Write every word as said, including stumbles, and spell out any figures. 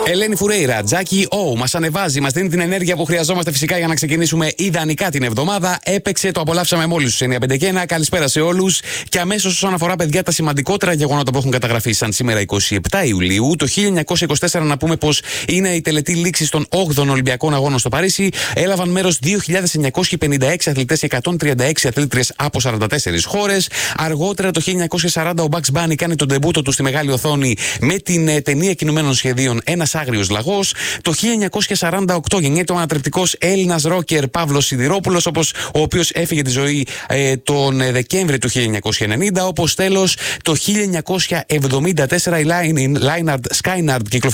Ελένη Φουρέιρα, Τζάκι Ο, μας ανεβάζει, μας δίνει την ενέργεια που χρειαζόμαστε φυσικά για να ξεκινήσουμε ιδανικά την εβδομάδα. Έπαιξε, το απολαύσαμε μόλις στους εννιά πέντε και ένα. Καλησπέρα σε όλους. Και αμέσως όσον αφορά, παιδιά, τα σημαντικότερα γεγονότα που έχουν καταγραφεί, σαν σήμερα εικοστή επτάτη Ιουλίου, το χίλια εννιακόσια είκοσι τέσσερα, να πούμε πως είναι η τελετή λήξης των όγδοων Ολυμπιακών Αγώνων στο Παρίσι. Έλαβαν μέρος δύο χιλιάδες εννιακόσιοι πενήντα έξι αθλητές και εκατόν τριάντα έξι αθλήτριες από σαράντα τέσσερις χώρες. Αργότερα, το χίλια εννιακόσια σαράντα, ο Bugs Bunny κάνει τον ντεμπούτο του στη μεγάλη οθόνη με την ε, ταινία κινουμένων σχεδίων Ένας Άγριος Λαγός. Το χίλια εννιακόσια σαράντα οκτώ γεννιέται ο ανατρεπτικός Έλληνας ρόκερ Παύλος Σιδηρόπουλος, όπως ο οποίος έφυγε τη ζωή ε, τον Δεκέμβρη του χίλια εννιακόσια ενενήντα. Όπως τέλος, το χίλια εννιακόσια εβδομήντα τέσσερα η Lionard Skynyrd κυκλοφορεί